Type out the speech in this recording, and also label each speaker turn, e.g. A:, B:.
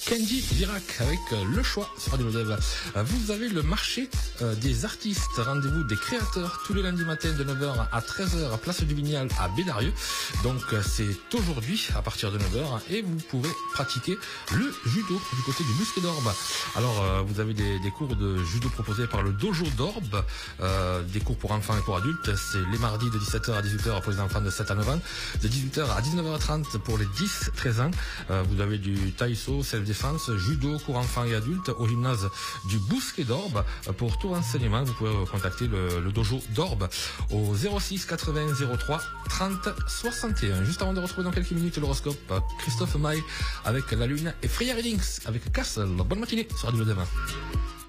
A: Kenji Girac avec le choix sur Radio Dev. Vous avez le marché des artistes, rendez-vous des créateurs tous les lundis matins de 9h à 13h, place du Vignal à Bédarieux. Donc c'est aujourd'hui à partir de 9h et vous pouvez pratiquer le judo du côté du Bousquet d'Orbe. Alors vous avez des cours de judo proposés par le Dojo d'Orbe, des cours pour enfants et pour adultes. C'est les mardis de 17h à 18h pour les enfants de 7 à 9 ans, de 18h à 19h30 pour les 10-13 ans. Vous avez du taïso, self-défense, judo, cours enfants et adultes au gymnase du Bousquet d'Orbe. Pour tout renseignement, vous pouvez contacter le Dojo d'Orbe au 06 80 03 30 61. Juste avant de retrouver dans quelques minutes l'horoscope, Christophe Maé avec la Lune et Freya Readings avec Castle. Bonne matinée sur Radio Demain.